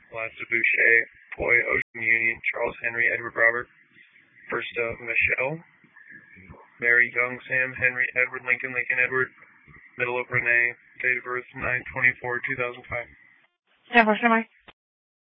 Last of Boucher, Boy, Ocean Union, Charles Henry, Edward Robert. First of Michelle, Mary, Young, Sam, Henry, Edward, Lincoln, Lincoln, Edward. Middle of Renee, date of birth 9/24/2005. Yeah, what's your name?